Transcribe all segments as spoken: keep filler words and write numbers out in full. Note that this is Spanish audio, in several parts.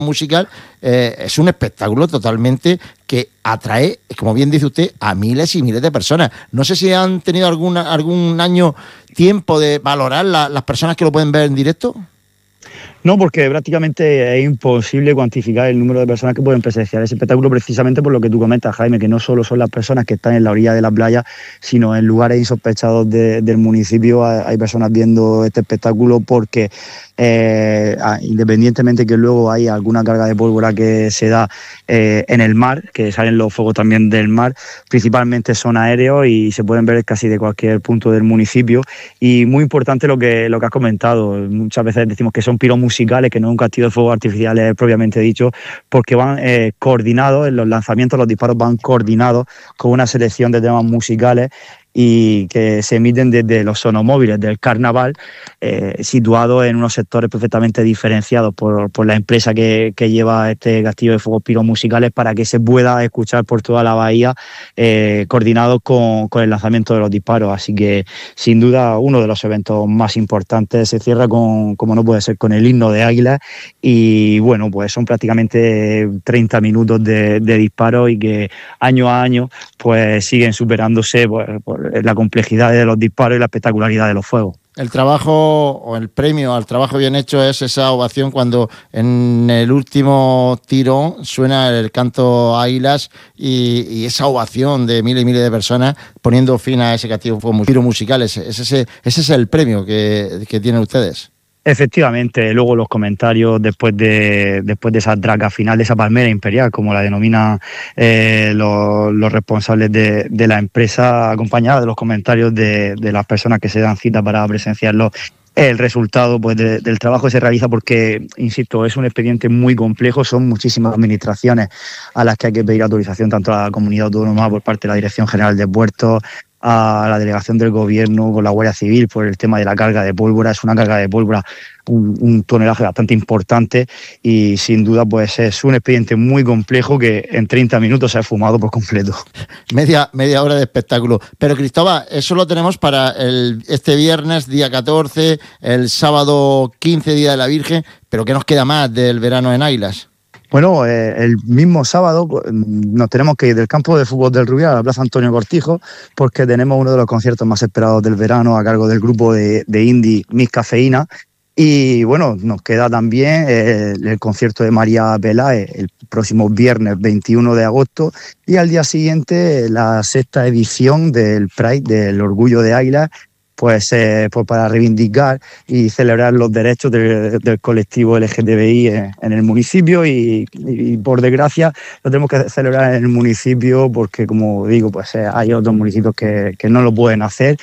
musical, eh, es un espectáculo totalmente que atrae, como bien dice usted, a miles y miles de personas. No sé si han tenido alguna, algún año tiempo de valorar la, las personas que lo pueden ver en directo. No, porque prácticamente es imposible cuantificar el número de personas que pueden presenciar ese espectáculo, precisamente por lo que tú comentas, Jaime, que no solo son las personas que están en la orilla de la playa, sino en lugares insospechados de, del municipio hay personas viendo este espectáculo porque eh, independientemente que luego hay alguna carga de pólvora que se da eh, en el mar, que salen los fuegos también del mar, principalmente son aéreos y se pueden ver casi de cualquier punto del municipio. Y muy importante lo que, lo que has comentado, muchas veces decimos que son piros musicales, que no es un castillo de fuegos artificiales propiamente dicho, porque van eh, coordinados, en los lanzamientos, los disparos van coordinados con una selección de temas musicales y que se emiten desde los sonomóviles del carnaval, eh, situados en unos sectores perfectamente diferenciados por, por la empresa que, que lleva este castillo de fuegos piromusicales, para que se pueda escuchar por toda la bahía, eh, coordinado con, con el lanzamiento de los disparos. Así que sin duda uno de los eventos más importantes. Se cierra con, como no puede ser, con el himno de Águilas, y bueno, pues son prácticamente treinta minutos de, de disparos y que año a año pues siguen superándose pues, por la complejidad de los disparos y la espectacularidad de los fuegos. El trabajo o el premio al trabajo bien hecho es esa ovación cuando en el último tirón suena el canto Águilas y, y esa ovación de miles y miles de personas poniendo fin a ese castillo de fuegos musicales. Ese, ese, ese es el premio que, que tienen ustedes. Efectivamente, luego los comentarios después de después de esa draga final, de esa palmera imperial, como la denominan eh, los, los responsables de, de la empresa, acompañada de los comentarios de, de las personas que se dan cita para presenciarlo. El resultado pues de, del trabajo se realiza porque, insisto, es un expediente muy complejo, son muchísimas administraciones a las que hay que pedir autorización, tanto a la comunidad autónoma por parte de la Dirección General de Puertos, a la delegación del gobierno con la Guardia Civil por el tema de la carga de pólvora. Es una carga de pólvora, un, un tonelaje bastante importante y sin duda pues es un expediente muy complejo que en treinta minutos se ha fumado por completo. Media, media hora de espectáculo. Pero Cristóbal, eso lo tenemos para el, este viernes, día catorce, el sábado quince, Día de la Virgen, pero ¿qué nos queda más del verano en Águilas? Bueno, eh, el mismo sábado nos tenemos que ir del campo de fútbol del Rubial a la Plaza Antonio Cortijo, porque tenemos uno de los conciertos más esperados del verano a cargo del grupo de, de indie Miss Cafeína. Y bueno, nos queda también eh, el concierto de María Peláez el próximo viernes veintiuno de agosto, y al día siguiente la sexta edición del Pride del Orgullo de Águilas, pues, eh, pues para reivindicar y celebrar los derechos de, del colectivo L G T B I en, en el municipio y, y por desgracia lo tenemos que celebrar en el municipio porque, como digo, pues eh, hay otros municipios que, que no lo pueden hacer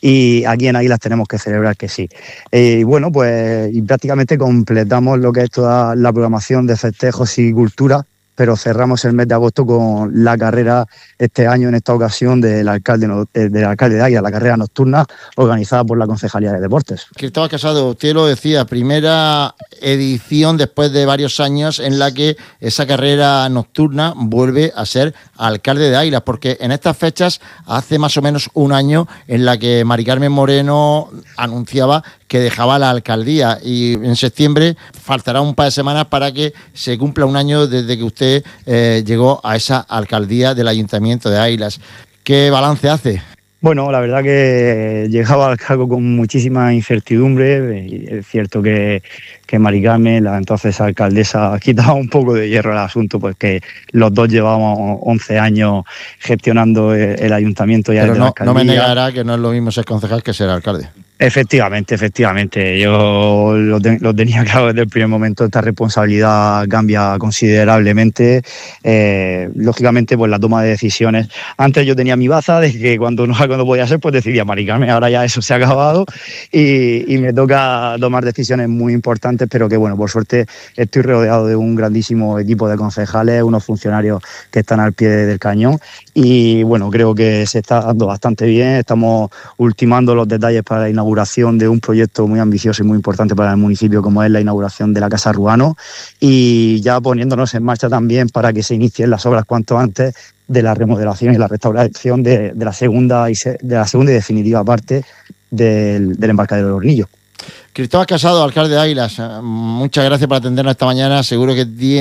y aquí en Águilas tenemos que celebrar que sí. Eh, y bueno, pues y prácticamente completamos lo que es toda la programación de festejos y cultura, pero cerramos el mes de agosto con la carrera este año, en esta ocasión, del alcalde, del alcalde de Águilas, la carrera nocturna organizada por la Concejalía de Deportes. Cristóbal Casado, usted lo decía, primera edición después de varios años en la que esa carrera nocturna vuelve a ser alcalde de Águilas, porque en estas fechas, hace más o menos un año, en la que Mari Carmen Moreno anunciaba que dejaba la alcaldía, y en septiembre faltará un par de semanas para que se cumpla un año desde que usted eh, llegó a esa alcaldía del Ayuntamiento de Águilas. ¿Qué balance hace? Bueno, la verdad que llegaba al cargo con muchísima incertidumbre. Y es cierto que, que Mari Carmen, la entonces alcaldesa, quitaba un poco de hierro al asunto, pues que los dos llevábamos once años gestionando el, el ayuntamiento. Ya Pero no, la no me negará que no es lo mismo ser concejal que ser alcalde. Efectivamente, efectivamente. Yo lo, te, lo tenía claro desde el primer momento. Esta responsabilidad cambia considerablemente. Eh, lógicamente, pues la toma de decisiones. Antes yo tenía mi baza de que cuando no cuando podía ser, pues decidía Mari Carmen. Ahora ya eso se ha acabado y, y me toca tomar decisiones muy importantes, pero que bueno, por suerte estoy rodeado de un grandísimo equipo de concejales, unos funcionarios que están al pie del cañón y bueno, creo que se está dando bastante bien. Estamos ultimando los detalles para la inauguración de un proyecto muy ambicioso y muy importante para el municipio, como es la inauguración de la Casa Ruano, y ya poniéndonos en marcha también para que se inicien las obras cuanto antes de la remodelación y la restauración de, de, la, segunda y se, de la segunda y definitiva parte del, del embarcadero del Hornillo. Cristóbal Casado, alcalde de Águilas, muchas gracias por atendernos esta mañana. Seguro que tiene